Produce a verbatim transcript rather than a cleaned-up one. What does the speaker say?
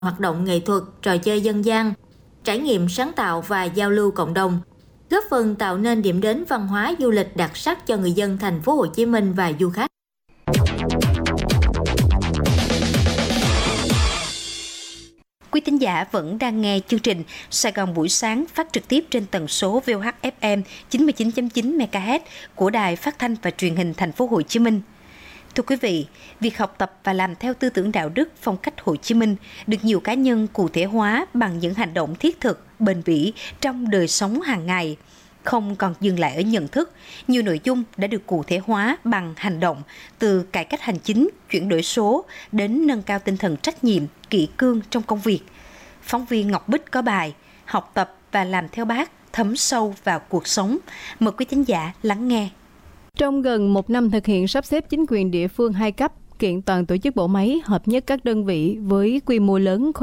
hoạt động nghệ thuật, trò chơi dân gian, trải nghiệm sáng tạo và giao lưu cộng đồng, góp phần tạo nên điểm đến văn hóa du lịch đặc sắc cho người dân thành phố Hồ Chí Minh và du khách. Quý thính giả vẫn đang nghe chương trình Sài Gòn buổi sáng phát trực tiếp trên tần số vê o hát ép em chín mươi chín chấm chín mê ga héc của Đài Phát thanh và Truyền hình Thành phố Hồ Chí Minh. Thưa quý vị, việc học tập và làm theo tư tưởng đạo đức phong cách Hồ Chí Minh được nhiều cá nhân cụ thể hóa bằng những hành động thiết thực, bền bỉ trong đời sống hàng ngày. Không còn dừng lại ở nhận thức, nhiều nội dung đã được cụ thể hóa bằng hành động, từ cải cách hành chính, chuyển đổi số đến nâng cao tinh thần trách nhiệm, kỷ cương trong công việc. Phóng viên Ngọc Bích có bài Học tập và làm theo Bác, thấm sâu vào cuộc sống. Mời quý thính giả lắng nghe. Trong gần một năm thực hiện sắp xếp chính quyền địa phương hai cấp, kiện toàn tổ chức bộ máy, hợp nhất các đơn vị với quy mô lớn,